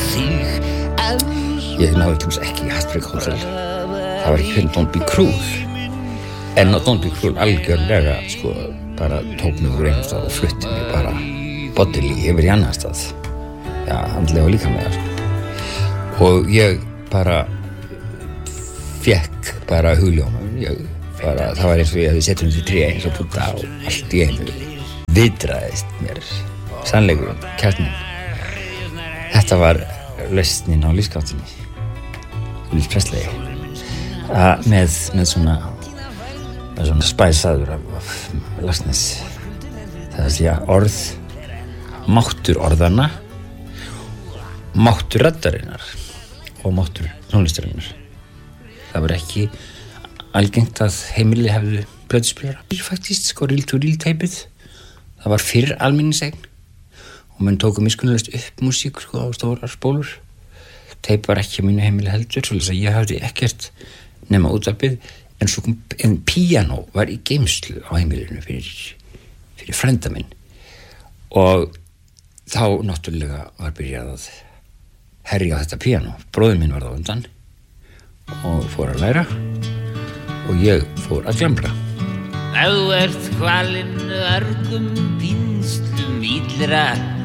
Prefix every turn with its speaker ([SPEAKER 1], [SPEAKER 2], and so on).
[SPEAKER 1] Ég náði til þess ekki í Heartbreak Hotel. Það var ekki fyrir Don't Be Cruel. En á Don't Be Cruel algjörlega, sko, bara tók mig úr einum stað og flutti mig bara bodily yfir í annan stað. Já, andlega og líkamlega, sko. Og ég bara fékk bara hugljóma. Það var eins og ég hefði sett undir tré eins og Buddha og allt í einu viðraðist mér sannleikurinn, kjarninn. Þetta var lausnin á lífsgáttinni. Elvis Presley með svona spæsaður af lagsnes. Það er því að orð, máttur orðanna, máttur raddarinnar og máttur tónlistarinnar. Það var ekki algengt að heimili hefðu plötuspilara. Faktist, sko, reel-to-reel teipið. Það var fyrr almenningseign og menn tóku miskunnarlaust upp músík, sko, á stórar spólur. Teip var ekki á mínu heimili heldur, svo að ég hafði ekkert nema útvarpið, en píanó var í geymslu á heimilinu fyrir frænda minn. Og þá náttúrulega var byrjað að herja á þetta píanó. Bróðir minn var þá undan og fór að læra og ég fór að glamra.
[SPEAKER 2] Ef þú ert hvalinn örgum pínslum illra